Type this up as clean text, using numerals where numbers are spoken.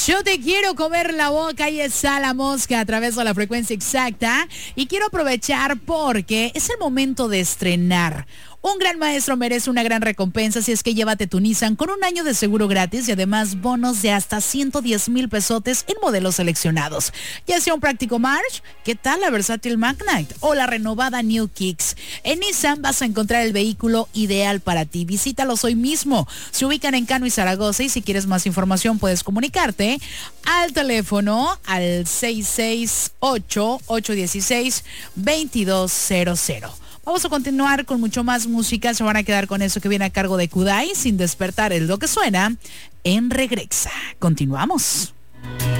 Yo te quiero comer la boca y está la mosca a través de la frecuencia exacta. Y quiero aprovechar porque es el momento de estrenar. Un gran maestro merece una gran recompensa, si es que llévate tu Nissan con un año de seguro gratis y además bonos de hasta 110,000 pesotes en modelos seleccionados. Ya sea un práctico March, ¿qué tal la versátil Magnite o la renovada New Kicks? En Nissan vas a encontrar el vehículo ideal para ti. Visítalos hoy mismo. Se ubican en Cano y Zaragoza y si quieres más información puedes comunicarte al teléfono al 668-816-2200. Vamos a continuar con mucho más música. Se van a quedar con eso que viene a cargo de Kudai, Sin Despertar, es lo que suena en Regrexa. Continuamos.